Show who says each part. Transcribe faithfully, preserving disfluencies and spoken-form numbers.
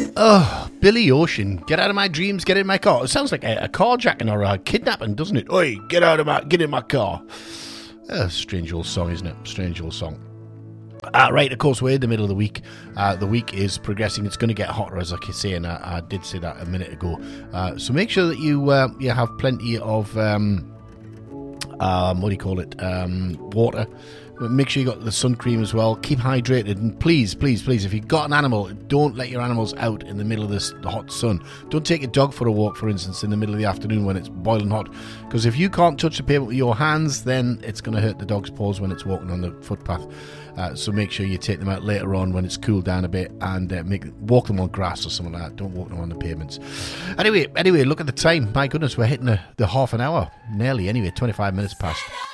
Speaker 1: Oh, Billy Ocean, get out of my dreams, get in my car. It sounds like a, a carjacking or a kidnapping, doesn't it? Oi, get out of my, get in my car. Uh, strange old song, isn't it? Strange old song. Uh, right, of course, we're in the middle of the week. Uh, the week is progressing. It's going to get hotter, as I keep saying. I, I did say that a minute ago. Uh, so make sure that you uh, you have plenty of, um, um, what do you call it, um, water. Make sure you got the sun cream as well. Keep hydrated, and please, please, please, if you've got an animal, don't let your animals out in the middle of this hot sun. Don't take your dog for a walk, for instance, in the middle of the afternoon when it's boiling hot, because if you can't touch the pavement with your hands, then it's going to hurt the dog's paws when it's walking on the footpath. Uh, so make sure you take them out later on when it's cooled down a bit, and uh, make walk them on grass or something like that. Don't walk them on the pavements. Anyway, anyway, look at the time. My goodness, we're hitting the, the half an hour, nearly. Anyway, twenty-five minutes past.